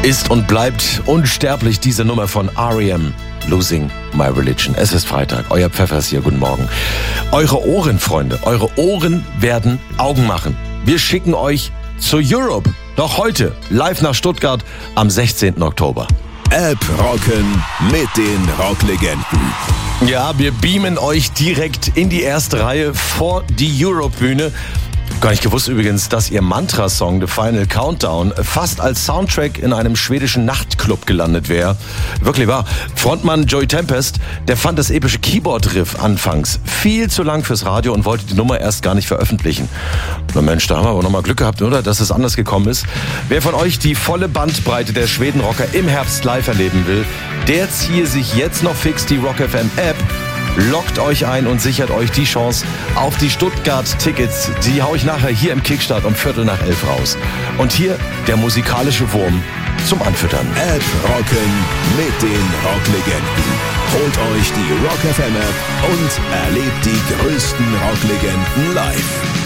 ist und bleibt unsterblich diese Nummer von R.E.M. Losing My Religion. Es ist Freitag, euer Pfeffers hier, guten Morgen. Eure Ohren, Freunde, eure Ohren werden Augen machen. Wir schicken euch zu Europe, noch heute, live nach Stuttgart am 16. Oktober. App rocken mit den Rocklegenden. Ja, wir beamen euch direkt in die erste Reihe vor die Europe-Bühne. Gar nicht gewusst übrigens, dass ihr Mantra-Song The Final Countdown fast als Soundtrack in einem schwedischen Nachtclub gelandet wäre. Wirklich wahr. Frontmann Joey Tempest, der fand das epische Keyboard-Riff anfangs viel zu lang fürs Radio und wollte die Nummer erst gar nicht veröffentlichen. Na Mensch, da haben wir aber nochmal Glück gehabt, oder? Dass es anders gekommen ist. Wer von euch die volle Bandbreite der Schwedenrocker im Herbst live erleben will, der ziehe sich jetzt noch fix die Rock FM App, loggt euch ein und sichert euch die Chance auf die Stuttgart-Tickets. Die hau ich nachher hier im Kickstart um 11:15 raus. Und hier der musikalische Wurm zum Anfüttern. App rocken mit den Rocklegenden. Holt euch die Rock FM App und erlebt die größten Rocklegenden live.